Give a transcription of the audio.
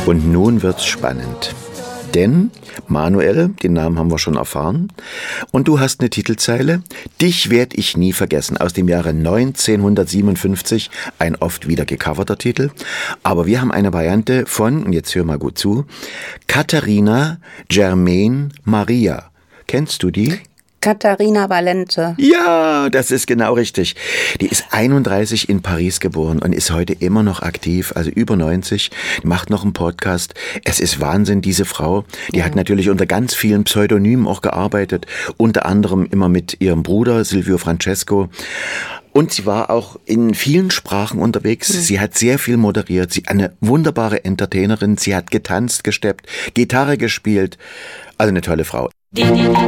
Und nun wird's spannend. Denn, Manuel, den Namen haben wir schon erfahren, und du hast eine Titelzeile, Dich werd ich nie vergessen, aus dem Jahre 1957, ein oft wieder gecoverter Titel. Aber wir haben eine Variante von, und jetzt hör mal gut zu, Katharina Germaine Maria. Kennst du die? Katharina Valente. Ja, das ist genau richtig. Die ist 31 in Paris geboren und ist heute immer noch aktiv, also über 90, macht noch einen Podcast. Es ist Wahnsinn, diese Frau. Die hat natürlich unter ganz vielen Pseudonymen auch gearbeitet, unter anderem immer mit ihrem Bruder Silvio Francesco. Und sie war auch in vielen Sprachen unterwegs. Sie hat sehr viel moderiert. Sie eine wunderbare Entertainerin. Sie hat getanzt, gesteppt, Gitarre gespielt. Also eine tolle Frau.